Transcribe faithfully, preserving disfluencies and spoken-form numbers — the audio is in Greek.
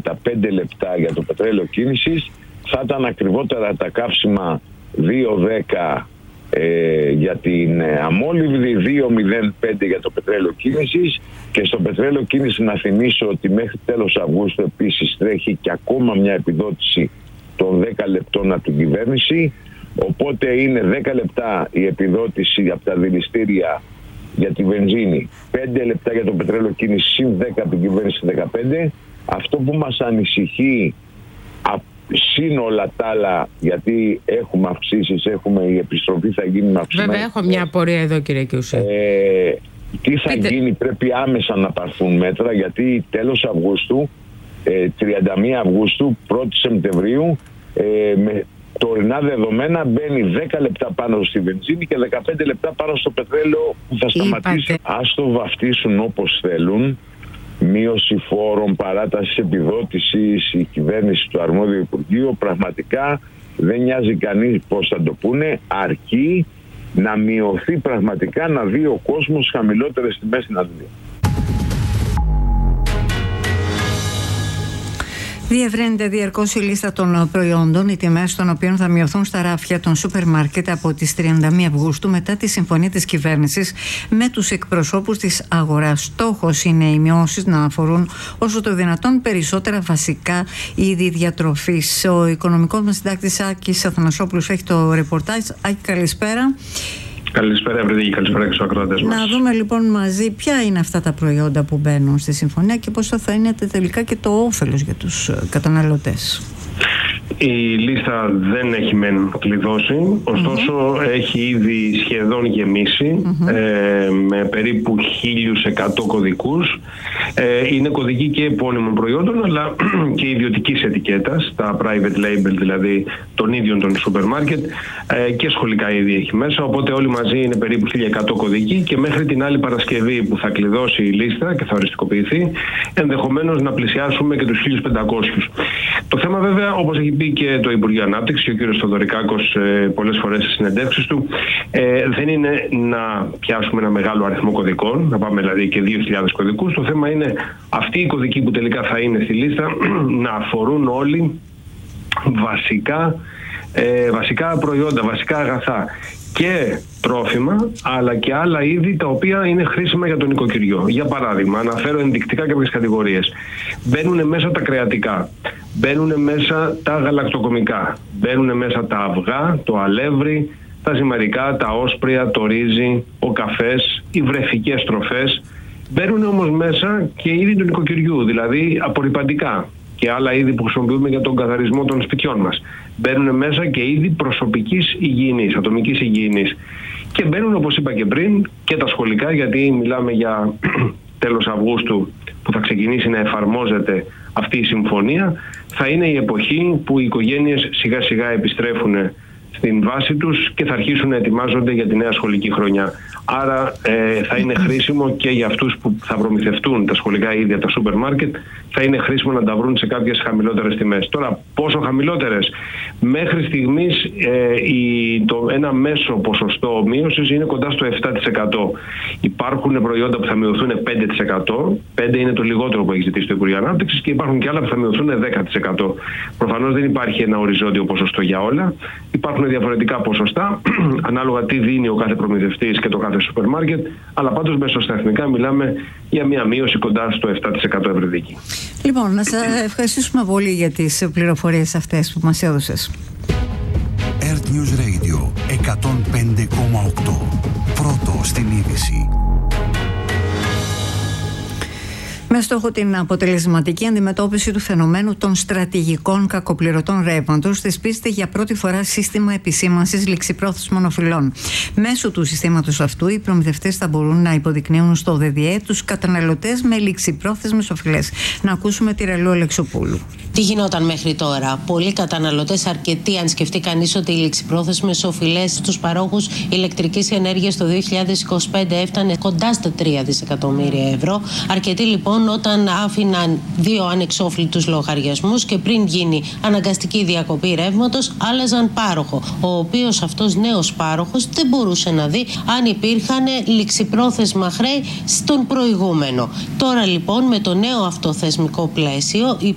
τα πέντε λεπτά για το πετρέλαιο κίνησης, θα ήταν ακριβότερα τα καύσιμα δύο δέκα ε, για την ε, αμόλυβδη, δύο μηδέν πέντε για το πετρέλαιο κίνησης. Και στο πετρέλαιο κίνηση να θυμίσω ότι μέχρι τέλος Αυγούστου επίσης τρέχει και ακόμα μια επιδότηση των δέκα λεπτών από την κυβέρνηση. Οπότε είναι δέκα λεπτά η επιδότηση από τα δηληστήρια για τη βενζίνη, πέντε λεπτά για το πετρέλαιο κίνηση, συν δέκα από την κυβέρνηση δεκαπέντε. Αυτό που μας ανησυχεί συν όλα τα άλλα, γιατί έχουμε αυξήσεις, έχουμε, η επιστροφή θα γίνει με αυξήσεις. Βέβαια, έχω μια απορία εδώ, κύριε Κιούση. Ε, τι θα Πείτε. γίνει, πρέπει άμεσα να πάρθουν μέτρα, γιατί τέλος Αυγούστου, ε, τριάντα μία Αυγούστου, πρώτη Σεπτεμβρίου, ε, με τωρινά δεδομένα μπαίνει δέκα λεπτά πάνω στη βενζίνη και δεκαπέντε λεπτά πάνω στο πετρέλαιο που θα σταματήσει. Ας το βαφτίσουν όπως θέλουν. Μείωση φόρων, παράταση επιδότησης, η κυβέρνηση του αρμόδιου Υπουργείου, πραγματικά δεν νοιάζει κανείς πώς θα το πούνε, αρκεί να μειωθεί πραγματικά, να δει ο κόσμος χαμηλότερες τιμές στην Ανδρία. Διευρύνεται διαρκώς η λίστα των προϊόντων, οι τιμές των οποίων θα μειωθούν στα ράφια των σούπερ μάρκετ από τις τριάντα μία Αυγούστου μετά τη συμφωνία της κυβέρνησης με τους εκπροσώπους της αγοράς. Στόχος είναι οι μειώσεις να αφορούν όσο το δυνατόν περισσότερα βασικά είδη διατροφής. Ο οικονομικός μας συντάκτης Άκης Αθανασόπουλος έχει το ρεπορτάζ. Άκη, καλησπέρα. Καλησπέρα, Ευρυδίκη, καλησπέρα και στους ακροατές μας. Να δούμε λοιπόν μαζί ποια είναι αυτά τα προϊόντα που μπαίνουν στη συμφωνία και πώς θα είναι τελικά και το όφελος για τους καταναλωτές. Η λίστα δεν έχει μεν κλειδώσει, ωστόσο mm-hmm. έχει ήδη σχεδόν γεμίσει mm-hmm. ε, με περίπου χίλιους εκατό κωδικούς. Ε, είναι κωδικοί και επώνυμων προϊόντων αλλά και ιδιωτικής ετικέτας, τα private label δηλαδή των ίδιων των σούπερ μάρκετ ε, και σχολικά είδη έχει μέσα, οπότε όλοι μαζί είναι περίπου χίλια εκατό κωδικοί και μέχρι την άλλη Παρασκευή που θα κλειδώσει η λίστα και θα οριστικοποιηθεί, ενδεχομένως να πλησιάσουμε και τους χίλιους πεντακόσιους. Το θέμα βέβαια, όπως έχει πει και το Υπουργείο Ανάπτυξης και ο κύριος Θοδωρικάκος ε, πολλές φορές στις συνεντεύξεις του, ε, δεν είναι να πιάσουμε ένα μεγάλο αριθμό κωδικών, να πάμε δηλαδή και δύο χιλιάδες κωδικούς. Το θέμα είναι αυτοί οι κωδικοί που τελικά θα είναι στη λίστα να αφορούν όλοι βασικά, ε, βασικά προϊόντα, βασικά αγαθά και τρόφιμα, αλλά και άλλα είδη τα οποία είναι χρήσιμα για το νοικοκυριό. Για παράδειγμα, αναφέρω ενδεικτικά κάποιες κατηγορίες. Μπαίνουν μέσα τα κρεατικά, μπαίνουν μέσα τα γαλακτοκομικά, μπαίνουν μέσα τα αυγά, το αλεύρι, τα ζυμαρικά, τα όσπρια, το ρύζι, ο καφές, οι βρεφικές τροφές. Μπαίνουν όμως μέσα και είδη του νοικοκυριού, δηλαδή απορρυπαντικά και άλλα είδη που χρησιμοποιούμε για τον καθαρισμό των σπιτιών μας. Μπαίνουν μέσα και είδη προσωπικής υγιεινής, ατομικής υγιεινής. Και μπαίνουν, όπως είπα και πριν, και τα σχολικά, γιατί μιλάμε για τέλος Αυγούστου που θα ξεκινήσει να εφαρμόζεται αυτή η συμφωνία. Θα είναι η εποχή που οι οικογένειες σιγά σιγά επιστρέφουν στην βάση τους και θα αρχίσουν να ετοιμάζονται για τη νέα σχολική χρονιά. Άρα ε, θα είναι χρήσιμο και για αυτούς που θα προμηθευτούν τα σχολικά είδη από τα σούπερ μάρκετ, θα είναι χρήσιμο να τα βρουν σε κάποιες χαμηλότερες τιμές. Τώρα, πόσο χαμηλότερες? Μέχρι στιγμής ε, η, το, ένα μέσο ποσοστό μείωσης είναι κοντά στο επτά τοις εκατό. Υπάρχουν προϊόντα που θα μειωθούν πέντε τοις εκατό, πέντε είναι το λιγότερο που έχει ζητήσει το Υπουργείο Ανάπτυξης, και υπάρχουν και άλλα που θα μειωθούν δέκα τοις εκατό. Προφανώς δεν υπάρχει ένα οριζόντιο ποσοστό για όλα. Υπάρχουν διαφορετικά ποσοστά, ανάλογα τι δίνει ο κάθε προμηθευτής και το κάθε σούπερ μάρκετ, αλλά πάντως μέσω στα εθνικά μιλάμε για μια μείωση κοντά στο επτά τοις εκατό, Ευρυδίκη. Λοιπόν, να σας ευχαριστήσουμε πολύ για τις πληροφορίες αυτές που μας έδωσες. Earth News Radio εκατόν πέντε κόμμα οκτώ. Πρώτο στην είδηση. Με στόχο την αποτελεσματική αντιμετώπιση του φαινομένου των στρατηγικών κακοπληρωτών ρεύματος, θεσπίζεται για πρώτη φορά σύστημα επισήμανσης ληξιπρόθεσμων οφειλών. Μέσω του συστήματος αυτού, οι προμηθευτές θα μπορούν να υποδεικνύουν στο ΔΔΕ τους καταναλωτές με ληξιπρόθεσμες οφειλές. Να ακούσουμε τη Ρελού Αλεξοπούλου. Τι γινόταν μέχρι τώρα? Πολλοί καταναλωτές, αρκετοί, αν σκεφτεί κανείς ότι οι ληξιπρόθεσμες οφειλές στους παρόχους ηλεκτρικής ενέργειας το δύο χιλιάδες είκοσι πέντε έφτανε κοντά στα τρία δισεκατομμύρια ευρώ. Αρκετοί λοιπόν όταν άφηναν δύο ανεξόφλητους λογαριασμούς και πριν γίνει αναγκαστική διακοπή ρεύματος, άλλαζαν πάροχο. Ο οποίος αυτός νέος πάροχος δεν μπορούσε να δει αν υπήρχαν ληξιπρόθεσμα χρέη στον προηγούμενο. Τώρα λοιπόν με το νέο αυτό θεσμικό πλαίσιο,